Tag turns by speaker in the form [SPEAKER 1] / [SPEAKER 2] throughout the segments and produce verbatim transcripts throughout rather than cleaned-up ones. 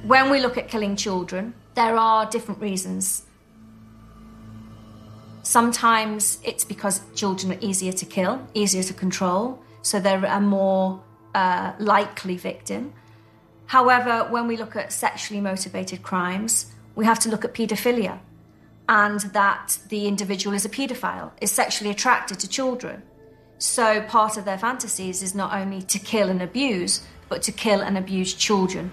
[SPEAKER 1] When we look at killing children, there are different reasons. Sometimes it's because children are easier to kill, easier to control, so they're a more uh, likely victim. However, when we look at sexually motivated crimes, we have to look at paedophilia, and that the individual is a paedophile, is sexually attracted to children. So part of their fantasies is not only to kill and abuse, but to kill and abuse children.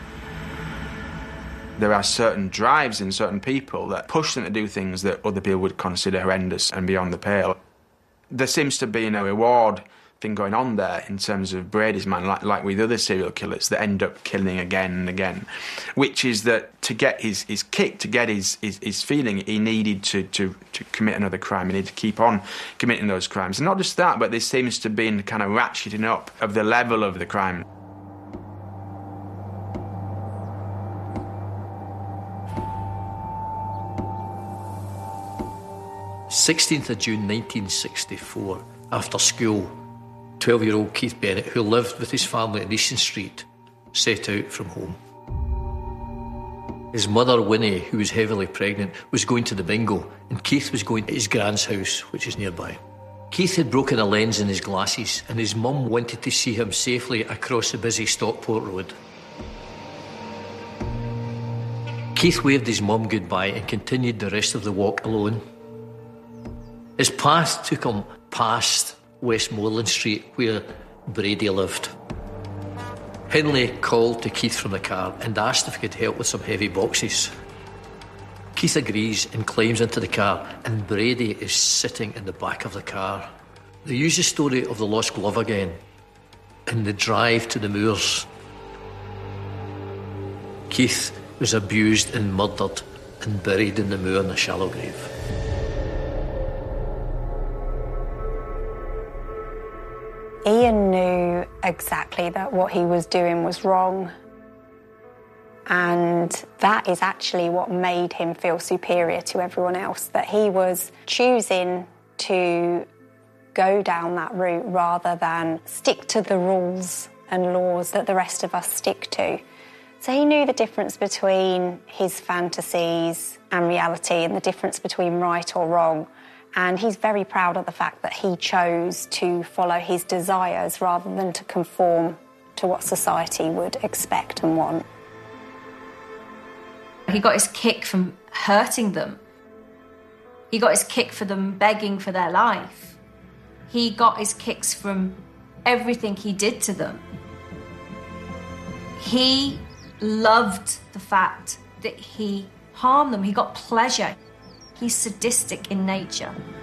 [SPEAKER 2] There are certain drives in certain people that push them to do things that other people would consider horrendous and beyond the pale. There seems to be no reward thing going on there in terms of Brady's man, like, like with other serial killers that end up killing again and again, which is that to get his, his kick, to get his, his, his feeling, he needed to, to, to commit another crime. He needed to keep on committing those crimes. And not just that, but there seems to be a kind of ratcheting up of the level of the crime.
[SPEAKER 3] sixteenth of June nineteen sixty-four, after school, twelve-year-old Keith Bennett, who lived with his family in Easton Street, set out from home. His mother, Winnie, who was heavily pregnant, was going to the bingo, and Keith was going to his grand's house, which is nearby. Keith had broken a lens in his glasses, and his mum wanted to see him safely across the busy Stockport Road. Keith waved his mum goodbye and continued the rest of the walk alone. His path took him past Westmoreland Street, where Brady lived. Henley called to Keith from the car and asked if he could help with some heavy boxes. Keith agrees and climbs into the car, and Brady is sitting in the back of the car. They use the story of the lost glove again in the drive to the moors. Keith was abused and murdered and buried in the moor in a shallow grave.
[SPEAKER 4] Ian knew exactly that what he was doing was wrong, and that is actually what made him feel superior to everyone else, that he was choosing to go down that route rather than stick to the rules and laws that the rest of us stick to. So he knew the difference between his fantasies and reality, and the difference between right or wrong. And he's very proud of the fact that he chose to follow his desires rather than to conform to what society would expect and want.
[SPEAKER 1] He got his kick from hurting them. He got his kick for them begging for their life. He got his kicks from everything he did to them. He loved the fact that he harmed them. He got pleasure. He's sadistic in nature.